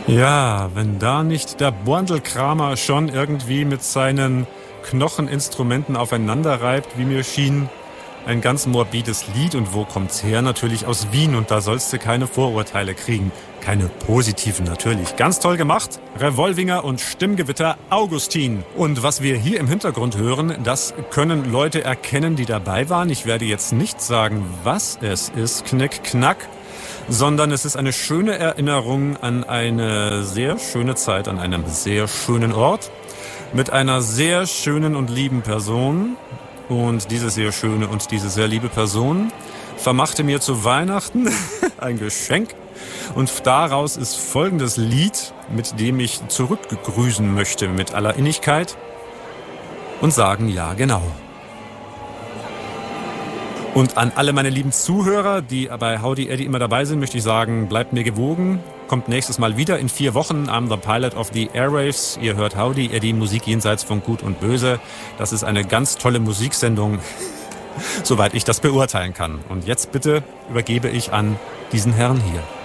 Ja, wenn da nicht der Borndelkramer schon irgendwie mit seinen Knocheninstrumenten aufeinander reibt, wie mir schien. Ein ganz morbides Lied. Und wo kommt's her? Natürlich aus Wien. Und da sollst du keine Vorurteile kriegen. Keine positiven natürlich. Ganz toll gemacht. Revolvinger und Stimmgewitter Augustin. Und was wir hier im Hintergrund hören, das können Leute erkennen, die dabei waren. Ich werde jetzt nicht sagen, was es ist. Knick, knack. Sondern es ist eine schöne Erinnerung an eine sehr schöne Zeit, an einem sehr schönen Ort, mit einer sehr schönen und lieben Person. Und diese sehr schöne und diese sehr liebe Person vermachte mir zu Weihnachten ein Geschenk. Und daraus ist folgendes Lied, mit dem ich zurückgrüßen möchte mit aller Innigkeit und sagen, ja genau. Und an alle meine lieben Zuhörer, die bei Howdy Eddie immer dabei sind, möchte ich sagen, bleibt mir gewogen. Kommt nächstes Mal wieder in 4 Wochen. I'm the Pilot of the Airwaves. Ihr hört Howdy Eddie, Musik jenseits von Gut und Böse. Das ist eine ganz tolle Musiksendung, soweit ich das beurteilen kann. Und jetzt bitte übergebe ich an diesen Herrn hier.